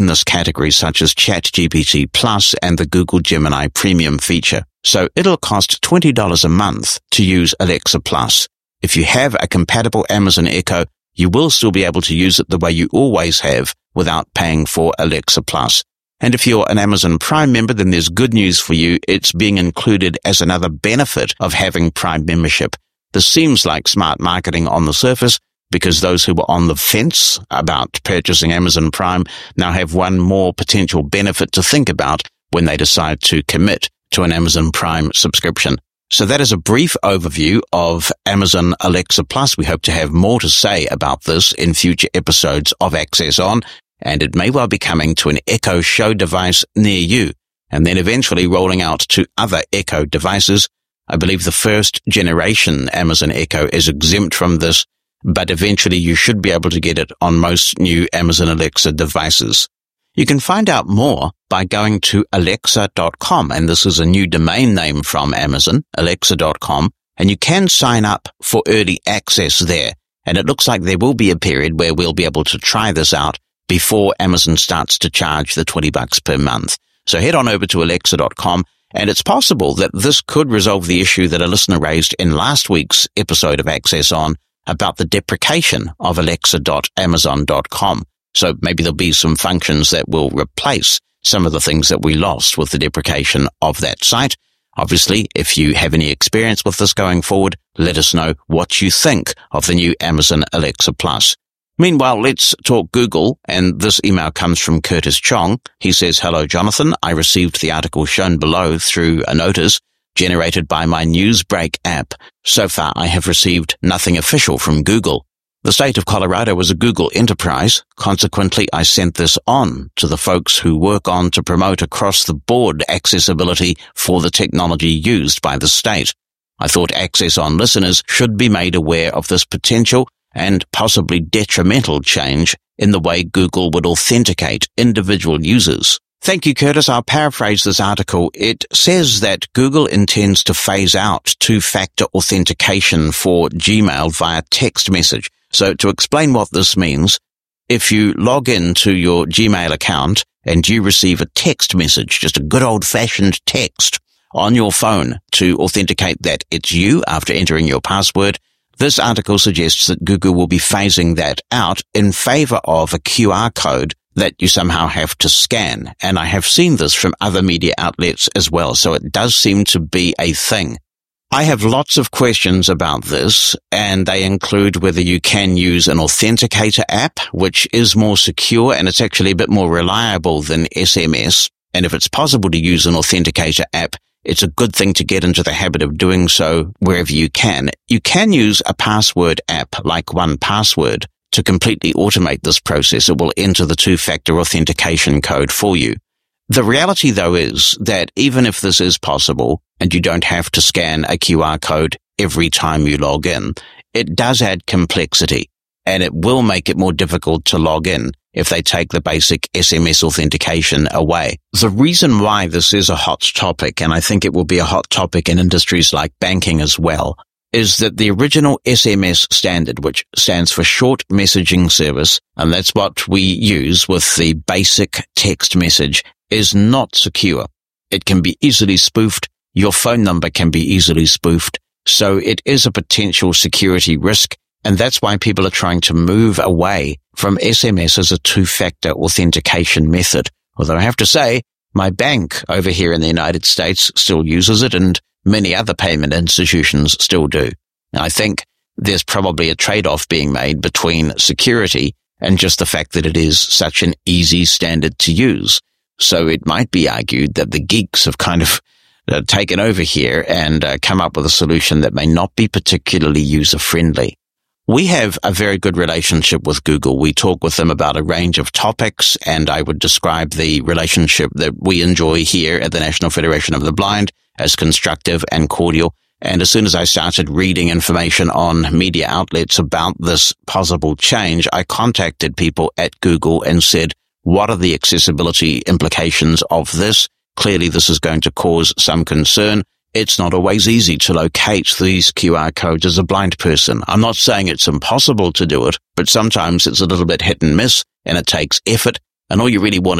in this category, such as ChatGPT Plus and the Google Gemini Premium feature. So it'll cost $20 a month to use Alexa Plus. If you have a compatible Amazon Echo, you will still be able to use it the way you always have without paying for Alexa Plus. And if you're an Amazon Prime member, then there's good news for you. It's being included as another benefit of having Prime membership. This seems like smart marketing on the surface, because those who were on the fence about purchasing Amazon Prime now have one more potential benefit to think about when they decide to commit to an Amazon Prime subscription. So that is a brief overview of Amazon Alexa Plus. We hope to have more to say about this in future episodes of Access On, and it may well be coming to an Echo Show device near you, and then eventually rolling out to other Echo devices. I believe the first generation Amazon Echo is exempt from this, but eventually you should be able to get it on most new Amazon Alexa devices. You can find out more by going to alexa.com, and this is a new domain name from Amazon, alexa.com, and you can sign up for early access there. And it looks like there will be a period where we'll be able to try this out before Amazon starts to charge the $20 per month. So head on over to alexa.com, and it's possible that this could resolve the issue that a listener raised in last week's episode of Access On about the deprecation of alexa.amazon.com. So maybe there'll be some functions that will replace some of the things that we lost with the deprecation of that site. Obviously, if you have any experience with this going forward, let us know what you think of the new Amazon Alexa Plus. Meanwhile, let's talk Google, and this email comes from Curtis Chong. He says, "Hello, Jonathan. I received the article shown below through a notice generated by my Newsbreak app. So far, I have received nothing official from Google. The state of Colorado is a Google enterprise. Consequently, I sent this on to the folks who work on to promote across-the-board accessibility for the technology used by the state. I thought Access On listeners should be made aware of this potential and possibly detrimental change in the way Google would authenticate individual users." Thank you, Curtis. I'll paraphrase this article. It says that Google intends to phase out two-factor authentication for Gmail via text message. So to explain what this means, if you log into your Gmail account and you receive a text message, just a good old-fashioned text on your phone to authenticate that it's you after entering your password, this article suggests that Google will be phasing that out in favor of a QR code that you somehow have to scan. And I have seen this from other media outlets as well, so it does seem to be a thing. I have lots of questions about this, and they include whether you can use an authenticator app, which is more secure and it's actually a bit more reliable than SMS. And if it's possible to use an authenticator app, it's a good thing to get into the habit of doing so wherever you can. You can use a password app like 1Password to completely automate this process. It will enter the two-factor authentication code for you. The reality, though, is that even if this is possible and you don't have to scan a QR code every time you log in, it does add complexity, and it will make it more difficult to log in if they take the basic SMS authentication away. The reason why this is a hot topic, and I think it will be a hot topic in industries like banking as well, is that the original SMS standard, which stands for Short Messaging Service, and that's what we use with the basic text message, is not secure. It can be easily spoofed. Your phone number can be easily spoofed. So it is a potential security risk. And that's why people are trying to move away from SMS as a two-factor authentication method. Although I have to say, my bank over here in the United States still uses it, and many other payment institutions still do. Now, I think there's probably a trade-off being made between security and just the fact that it is such an easy standard to use. So it might be argued that the geeks have kind of taken over here and come up with a solution that may not be particularly user-friendly. We have a very good relationship with Google. We talk with them about a range of topics, and I would describe the relationship that we enjoy here at the National Federation of the Blind as constructive and cordial. And as soon as I started reading information on media outlets about this possible change, I contacted people at Google and said, what are the accessibility implications of this? Clearly, this is going to cause some concern. It's not always easy to locate these QR codes as a blind person. I'm not saying it's impossible to do it, but sometimes it's a little bit hit and miss, and it takes effort. and all you really want